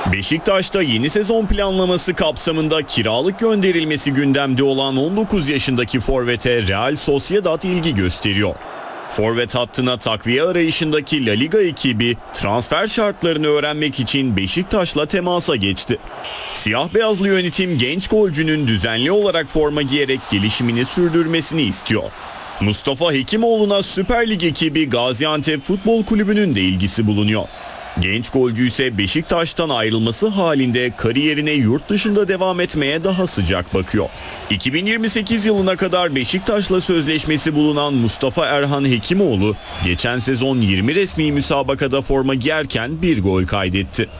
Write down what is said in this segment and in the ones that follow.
Beşiktaş'ta yeni sezon planlaması kapsamında kiralık gönderilmesi gündemde olan 19 yaşındaki forvete Real Sociedad ilgi gösteriyor. Forvet hattına takviye arayışındaki La Liga ekibi transfer şartlarını öğrenmek için Beşiktaş'la temasa geçti. Siyah beyazlı yönetim genç golcünün düzenli olarak forma giyerek gelişimini sürdürmesini istiyor. Mustafa Hekimoğlu'na Süper Lig ekibi Gaziantep Futbol Kulübü'nün de ilgisi bulunuyor. Genç golcü ise Beşiktaş'tan ayrılması halinde kariyerine yurt dışında devam etmeye daha sıcak bakıyor. 2028 yılına kadar Beşiktaş'la sözleşmesi bulunan Mustafa Erhan Hekimoğlu, geçen sezon 20 resmi müsabakada forma giyerken bir gol kaydetti.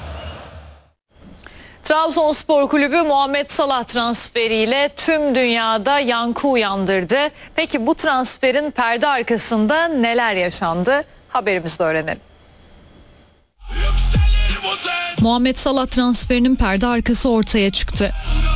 Trabzonspor Kulübü Muhammed Salah transferiyle tüm dünyada yankı uyandırdı. Peki bu transferin perde arkasında neler yaşandı? Haberimizde öğrenelim. Muhammed Salah transferinin perde arkası ortaya çıktı.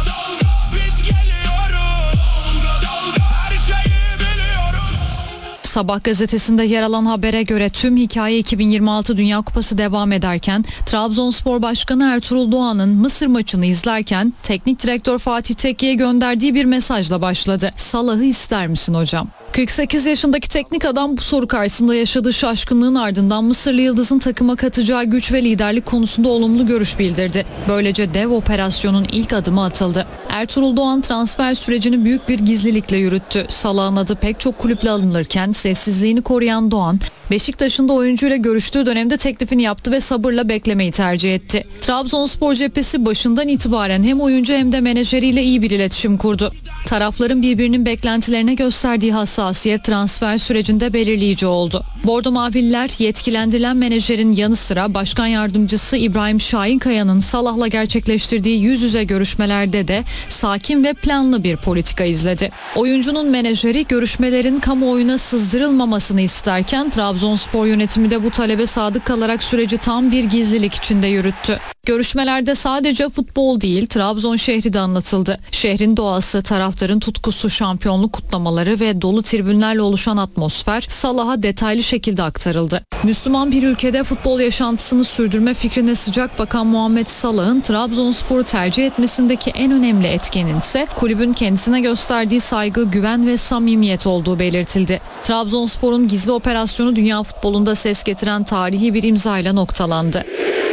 Sabah gazetesinde yer alan habere göre tüm hikaye 2026 Dünya Kupası devam ederken Trabzonspor Başkanı Ertuğrul Doğan'ın Mısır maçını izlerken teknik direktör Fatih Tekke'ye gönderdiği bir mesajla başladı. Salah'ı ister misin hocam? 48 yaşındaki teknik adam bu soru karşısında yaşadığı şaşkınlığın ardından Mısırlı Yıldız'ın takıma katacağı güç ve liderlik konusunda olumlu görüş bildirdi. Böylece dev operasyonun ilk adımı atıldı. Ertuğrul Doğan transfer sürecini büyük bir gizlilikle yürüttü. Salah'ın adı pek çok kulüple alınırken sessizliğini koruyan Doğan, Beşiktaş'ın da oyuncuyla görüştüğü dönemde teklifini yaptı ve sabırla beklemeyi tercih etti. Trabzonspor cephesi başından itibaren hem oyuncu hem de menajeriyle iyi bir iletişim kurdu. Tarafların birbirinin beklentilerine gösterdiği hassasiyet transfer sürecinde belirleyici oldu. Bordo Mavililer yetkilendirilen menajerin yanı sıra Başkan Yardımcısı İbrahim Şahinkaya'nın Salah'la gerçekleştirdiği yüz yüze görüşmelerde de sakin ve planlı bir politika izledi. Oyuncunun menajeri görüşmelerin kamuoyuna sızdırılmamasını isterken Trabzonspor yönetimi de bu talebe sadık kalarak süreci tam bir gizlilik içinde yürüttü. Görüşmelerde sadece futbol değil, Trabzon şehri de anlatıldı. Şehrin doğası, taraftarın tutkusu, şampiyonluk kutlamaları ve dolu tribünlerle oluşan atmosfer Salah'a detaylı şekilde aktarıldı. Müslüman bir ülkede futbol yaşantısını sürdürme fikrine sıcak bakan Muhammed Salah'ın Trabzonspor'u tercih etmesindeki en önemli etkenin ise kulübün kendisine gösterdiği saygı, güven ve samimiyet olduğu belirtildi. Trabzonspor'un gizli operasyonu dünya futbolunda ses getiren tarihi bir imzayla noktalandı.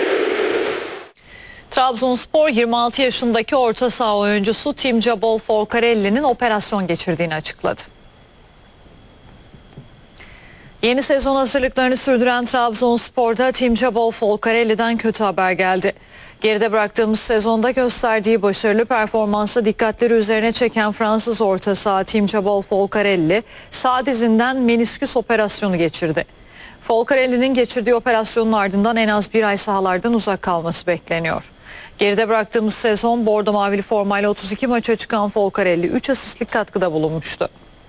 Trabzonspor 26 yaşındaki orta saha oyuncusu Tim Jabol Folcarelli'nin operasyon geçirdiğini açıkladı. Yeni sezon hazırlıklarını sürdüren Trabzonspor'da Tim Jabol Folcarelli'den kötü haber geldi. Geride bıraktığımız sezonda gösterdiği başarılı performansı dikkatleri üzerine çeken Fransız orta saha Tim Jabol Folcarelli sağ dizinden menisküs operasyonu geçirdi. Folcarelli'nin geçirdiği operasyonun ardından en az bir ay sahalardan uzak kalması bekleniyor. Geride bıraktığımız sezon bordo mavili formayla 32 maça çıkan Folcarelli 3 asistlik katkıda bulunmuştu.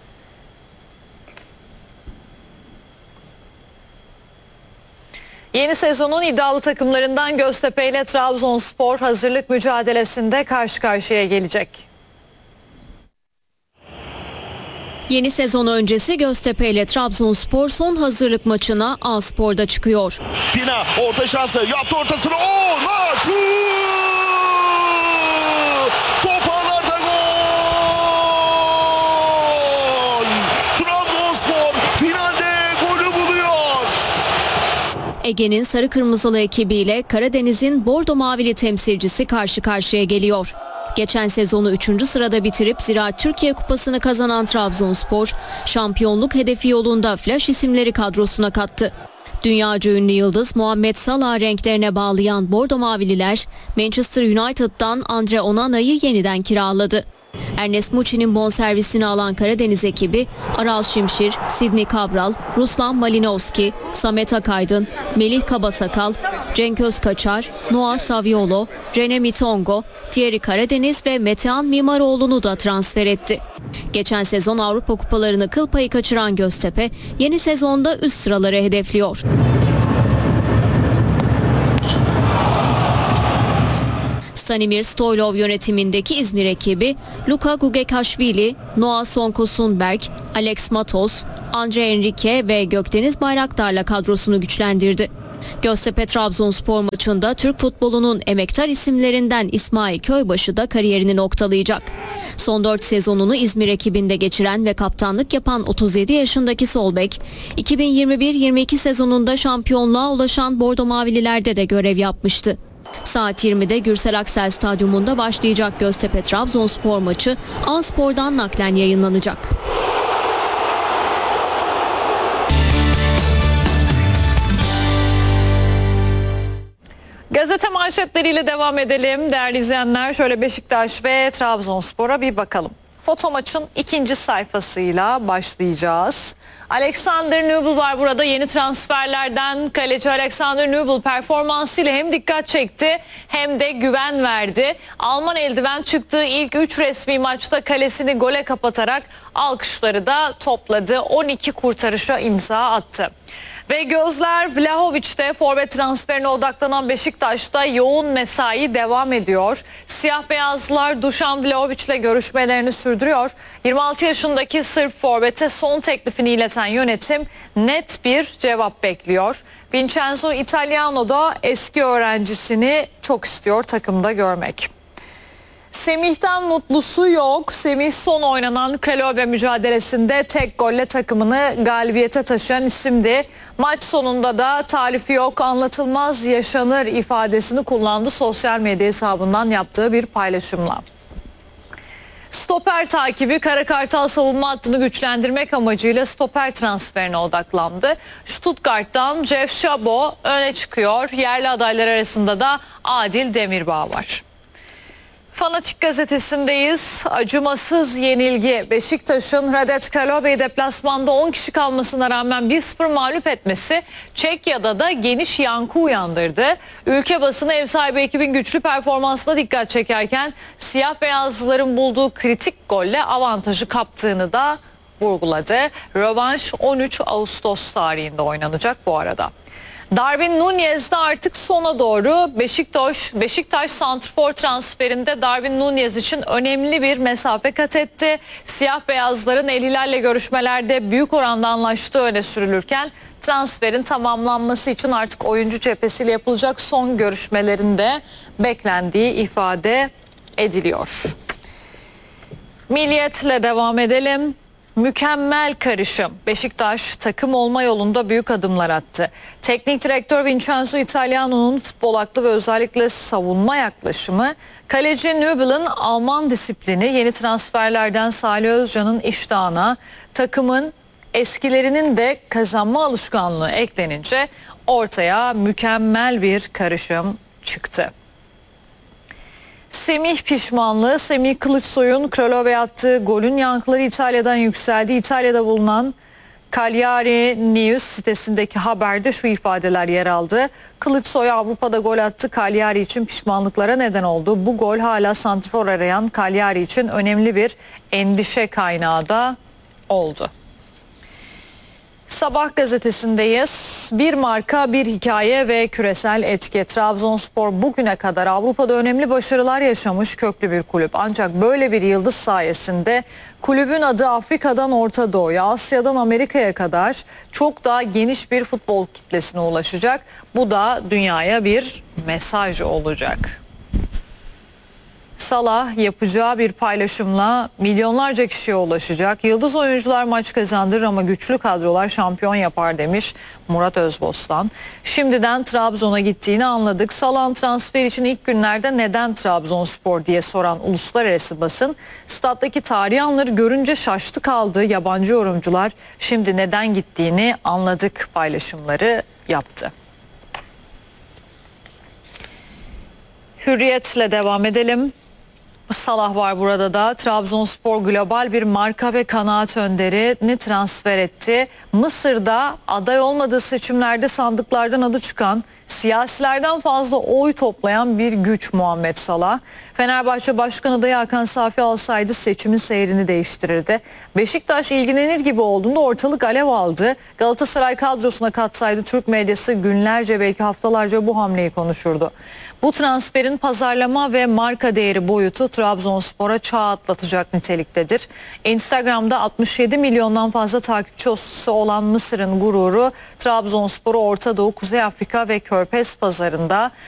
Yeni sezonun iddialı takımlarından Göztepe ile Trabzonspor hazırlık mücadelesinde karşı karşıya gelecek. Yeni sezon öncesi Göztepe ile Trabzonspor son hazırlık maçına A-Spor'da çıkıyor. Pina orta şansı yaptı ortasını. Naçu! Toparlarda gol! Trabzonspor finalde golü buluyor. Ege'nin sarı kırmızılı ekibiyle Karadeniz'in bordo mavili temsilcisi karşı karşıya geliyor. Geçen sezonu 3. sırada bitirip Ziraat Türkiye Kupası'nı kazanan Trabzonspor, şampiyonluk hedefi yolunda flash isimleri kadrosuna kattı. Dünyaca ünlü yıldız Muhammed Salah renklerine bağlayan bordo mavililer, Manchester United'dan Andre Onana'yı yeniden kiraladı. Ernest Muçi'nin bonservisini alan Karadeniz ekibi, Aral Şimşir, Sidney Cabral, Ruslan Malinovski, Samet Akaydın, Melih Kabasakal, Cenk Özkaçar, Noah Saviolo, Rene Mitongo, Thierry Karadeniz ve Metehan Mimaroğlu'nu da transfer etti. Geçen sezon Avrupa kupalarını kıl payı kaçıran Göztepe, yeni sezonda üst sıraları hedefliyor. Stanimir Stoylov yönetimindeki İzmir ekibi Luka Gugekashvili, Noah Sonko-Sundberg, Alex Matos, Andre Enrique ve Gökdeniz Bayraktar'la kadrosunu güçlendirdi. Göztepe Trabzonspor maçında Türk futbolunun emektar isimlerinden İsmail Köybaşı da kariyerini noktalayacak. Son 4 sezonunu İzmir ekibinde geçiren ve kaptanlık yapan 37 yaşındaki sol bek, 2021-22 sezonunda şampiyonluğa ulaşan Bordo Mavililer'de de görev yapmıştı. Saat 20'de Gürsel Aksel Stadyumunda başlayacak Göztepe Trabzonspor maçı A-Spor'dan naklen yayınlanacak. Gazete manşetleriyle devam edelim. Değerli izleyenler, şöyle Beşiktaş ve Trabzonspor'a bir bakalım. Foto maçın ikinci sayfasıyla başlayacağız. Alexander Nübel var burada. Yeni transferlerden kaleci Alexander Nübel performansıyla hem dikkat çekti hem de güven verdi. Alman eldiven çıktığı ilk 3 resmi maçta kalesini gole kapatarak alkışları da topladı. 12 kurtarışa imza attı. Ve gözler Vlahovic'te. Forvet transferine odaklanan Beşiktaş'ta yoğun mesai devam ediyor. Siyah beyazlılar Dušan Vlahovic'le görüşmelerini sürdürüyor. 26 yaşındaki Sırp forvete son teklifini ileten yönetim net bir cevap bekliyor. Vincenzo Italiano da eski öğrencisini çok istiyor takımda görmek. Semih'ten mutlusu yok. Semih son oynanan Kralove mücadelesinde tek golle takımını galibiyete taşıyan isimdi. Maç sonunda da tarifi yok, anlatılmaz yaşanır ifadesini kullandı sosyal medya hesabından yaptığı bir paylaşımla. Stoper takibi Kara Kartal savunma hattını güçlendirmek amacıyla stoper transferine odaklandı. Stuttgart'tan Jeff Szabo öne çıkıyor. Yerli adaylar arasında da Adil Demirbağ var. Fanatik gazetesindeyiz. Acımasız yenilgi. Beşiktaş'ın Hradec Kralove'yi deplasmanda 10 kişi kalmasına rağmen 1-0 mağlup etmesi Çekya'da da geniş yankı uyandırdı. Ülke basını ev sahibi ekibin güçlü performansına dikkat çekerken siyah beyazlıların bulduğu kritik golle avantajı kaptığını da vurguladı. Rövanş 13 Ağustos tarihinde oynanacak bu arada. Darwin Núñez de artık sona doğru. Beşiktaş santrfor transferinde Darwin Núñez için önemli bir mesafe kat etti. Siyah beyazların El Hilal'le görüşmelerde büyük oranda anlaştığı öne sürülürken transferin tamamlanması için artık oyuncu cephesiyle yapılacak son görüşmelerinde beklendiği ifade ediliyor. Milliyet'le devam edelim. Mükemmel karışım. Beşiktaş takım olma yolunda büyük adımlar attı. Teknik direktör Vincenzo Italiano'nun futbol aklı ve özellikle savunma yaklaşımı, kaleci Nübel'in Alman disiplini, yeni transferlerden Salih Özcan'ın iştahına, takımın eskilerinin de kazanma alışkanlığı eklenince ortaya mükemmel bir karışım çıktı. Semih pişmanlığı. Semih Kılıçsoy'un Kralove'ye attığı golün yankıları İtalya'dan yükseldi. İtalya'da bulunan Cagliari News sitesindeki haberde şu ifadeler yer aldı. Kılıçsoy Avrupa'da gol attı. Cagliari için pişmanlıklara neden oldu. Bu gol hala santrfor arayan Cagliari için önemli bir endişe kaynağı da oldu. Sabah gazetesindeyiz. Bir marka, bir hikaye ve küresel etki. Trabzonspor bugüne kadar Avrupa'da önemli başarılar yaşamış köklü bir kulüp. Ancak böyle bir yıldız sayesinde kulübün adı Afrika'dan Orta Doğu'ya, Asya'dan Amerika'ya kadar çok daha geniş bir futbol kitlesine ulaşacak. Bu da dünyaya bir mesaj olacak. Salah yapacağı bir paylaşımla milyonlarca kişiye ulaşacak. Yıldız oyuncular maç kazandırır ama güçlü kadrolar şampiyon yapar demiş Murat Özbostan. Şimdiden Trabzon'a gittiğini anladık. Salah'ın transfer için ilk günlerde neden Trabzonspor diye soran uluslararası basın, stattaki tarihi anları görünce şaştı kaldı. Yabancı yorumcular şimdi neden gittiğini anladık paylaşımları yaptı. Hürriyet'le devam edelim. Salah var burada da. Trabzonspor global bir marka ve kanaat önderini transfer etti. Mısır'da aday olmadığı seçimlerde sandıklardan adı çıkan siyasilerden fazla oy toplayan bir güç Muhammed Salah. Fenerbahçe Başkan adayı Hakan Safi alsaydı seçimin seyrini değiştirirdi. Beşiktaş ilgilenir gibi olduğunda ortalık alev aldı. Galatasaray kadrosuna katsaydı Türk medyası günlerce belki haftalarca bu hamleyi konuşurdu. Bu transferin pazarlama ve marka değeri boyutu Trabzonspor'a çağ atlatacak niteliktedir. Instagram'da 67 milyondan fazla takipçisi olan Mısır'ın gururu Trabzonspor'u Orta Doğu, Kuzey Afrika ve Körfez pazarında